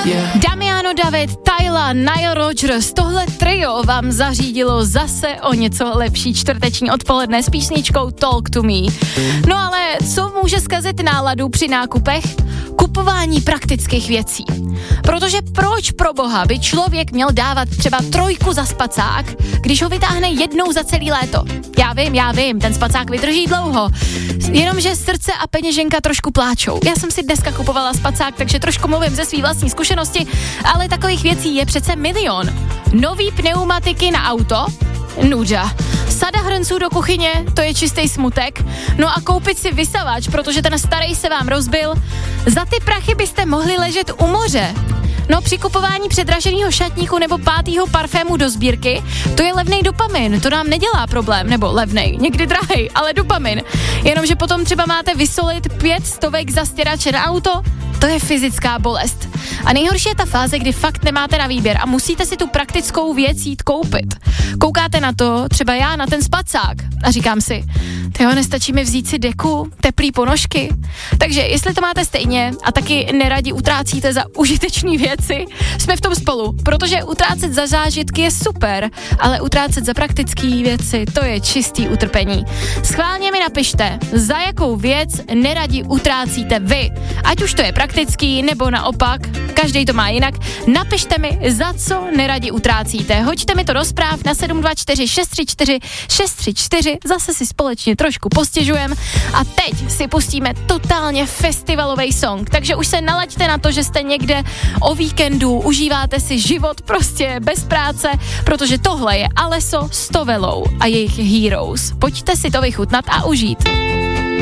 Damiano David, Tyla, Nile Rodgers, tohle trio vám zařídilo zase o něco lepší čtvrteční odpoledne s písničkou Talk to Me. No ale co může zkazit náladu při nákupech? Kupování praktických věcí. Protože proč pro boha by člověk měl dávat třeba 3 za spacák, když ho vytáhne jednou za celý léto? Já vím, ten spacák vydrží dlouho. Jenomže srdce a peněženka trošku pláčou. Já jsem si dneska kupovala spacák, takže trošku mluvím ze svý vlastní zkušenosti, ale takových věcí je přece milion. Nový pneumatiky na auto? Nuda. Sada hrnců do kuchyně, to je čistý smutek. No a koupit si vysavač, protože ten starý se vám rozbil. Za ty prachy byste mohli ležet u moře. No při kupování předraženého šatníku nebo 5. parfému do sbírky, to je levnej dopamin, to nám nedělá problém, nebo levnej, někdy drahej, ale dopamin. Jenomže potom třeba máte vysolit 500 za stěrače na auto, to je fyzická bolest. A nejhorší je ta fáze, kdy fakt nemáte na výběr a musíte si tu praktickou věc jít koupit. Koukáte na to, třeba já na ten spacák a říkám si, tyjo, nestačí mi vzít si deku, teplý ponožky. Takže jestli to máte stejně a taky neradi utrácíte za užitečné věci, jsme v tom spolu, protože utrácet za zážitky je super, ale utrácet za praktické věci, to je čistý utrpení. Schválně mi napište, za jakou věc neradi utrácíte vy. Ať už to je praktický, nebo naopak, každý to má jinak. Napište mi, za co neradi utrácíte. Hoďte mi to do zpráv na 724 634 634, zase si společně trošku postěžujem a teď si pustíme totálně festivalový song, takže už se nalaďte na to, že jste někde o víkendu, užíváte si život prostě bez práce, protože tohle je Alesso s Tovelou a jejich Heroes. Pojďte si to vychutnat a užít.